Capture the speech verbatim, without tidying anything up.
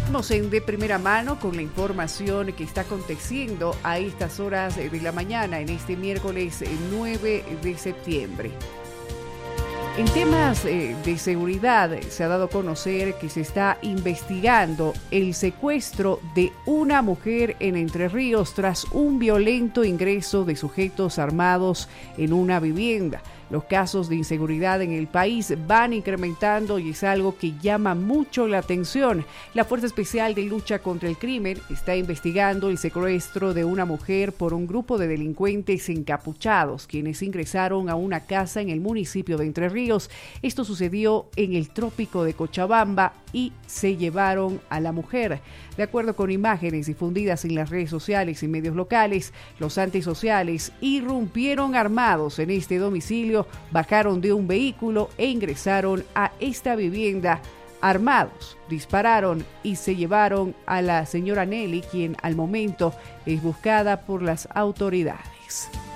Estamos en de primera mano con la información que está aconteciendo a estas horas de la mañana en este miércoles nueve de septiembre. En temas eh, de seguridad se ha dado a conocer que se está investigando el secuestro de una mujer en Entre Ríos tras un violento ingreso de sujetos armados en una vivienda. Los casos de inseguridad en el país van incrementando y es algo que llama mucho la atención. La Fuerza Especial de Lucha contra el Crimen está investigando el secuestro de una mujer por un grupo de delincuentes encapuchados, quienes ingresaron a una casa en el municipio de Entre Ríos. Esto sucedió en el trópico de Cochabamba y se llevaron a la mujer. De acuerdo con imágenes difundidas en las redes sociales y medios locales, los antisociales irrumpieron armados en este domicilio, bajaron de un vehículo e ingresaron a esta vivienda armados, dispararon y se llevaron a la señora Nelly, quien al momento es buscada por las autoridades.